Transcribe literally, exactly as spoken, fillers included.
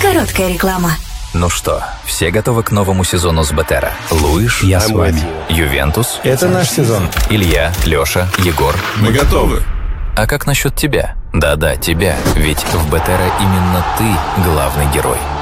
Короткая реклама. Ну что, все готовы к новому сезону с Бетера? Луиш? Я с вами. Ювентус? Это наш сезон. Илья, Леша, Егор? Мы готовы. А как насчет тебя? Да-да, тебя. Ведь в Бетера именно ты главный герой.